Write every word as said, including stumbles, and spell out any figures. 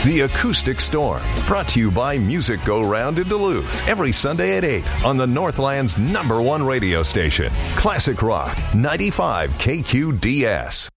The Acoustic Storm, brought to you by Music Go Round in Duluth, every Sunday at eight on the Northland's number one radio station, Classic Rock, ninety-five K Q D S.